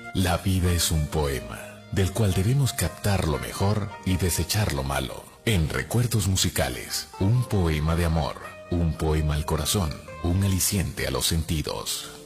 La vida es un poema, del cual debemos captar lo mejor y desechar lo malo. En Recuerdos Musicales, un poema de amor, un poema al corazón, un aliciente a los sentidos.